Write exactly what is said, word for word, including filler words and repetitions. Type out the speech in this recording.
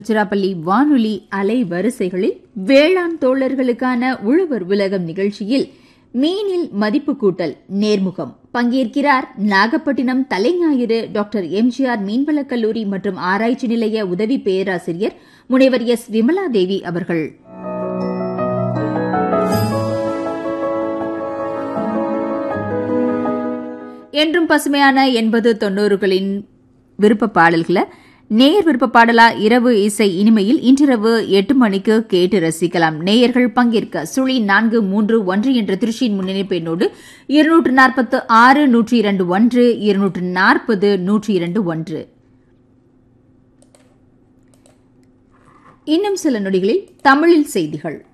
திருச்சிராப்பள்ளி வானொலி அலை வரிசைகளில் வேளாண் தோழர்களுக்கான உழவர் உலகம் நிகழ்ச்சியில் மீனில் மதிப்பு கூட்டல் நேர்முகம் பங்கேற்கிறார் நாகப்பட்டினம் தலைஞாயிறு டாக்டர் எம்ஜிஆர் மீன்வளக் கல்லூரி மற்றும் ஆராய்ச்சி நிலைய உதவி பேராசிரியர் முனைவர் எஸ் விமலாதேவி அவர்கள். என்றும் பசுமையான எண்பது தொன்னூறுகளின் விருப்ப பாடல்களை நேயர் விருப்ப பாடலா இரவு இசை இனிமையில் இன்றிரவு எட்டு மணிக்கு கேட்டு ரசிக்கலாம். நேயர்கள் பங்கேற்க சுழி நான்கு மூன்று ஒன்று என்ற திருச்சியின் முன்னிணைப்பு எண்ணோடு இருநூற்று நாற்பத்து ஆறு நூற்றி இரண்டு ஒன்று இருநூற்று நாற்பது நூற்றி இரண்டு ஒன்று. இன்னும் சில நொடிகளில் தமிழில் செய்திகள்.